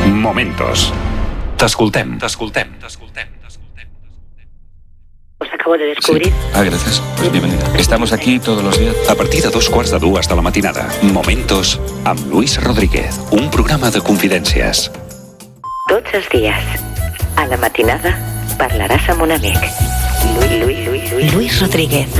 Momentos. T'escoltem. Os acabo de descubrir. Sí. Gracias. Pues bienvenida. Estamos aquí todos los días. A partir de 2:45 de la matinada. Momentos amb Luis Rodríguez. Un programa de confidències. Tots els dies, a la matinada, parlaràs amb un amic. Luis Rodríguez.